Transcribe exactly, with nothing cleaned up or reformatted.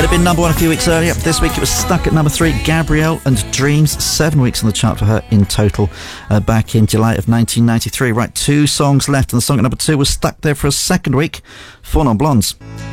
It had been number one a few weeks earlier. This week it was stuck at number three. Gabrielle and Dreams, seven weeks on the chart for her in total, uh, back in July of nineteen ninety-three. Right, two songs left, and the song at number two was stuck there for a second week. Four Non Blondes.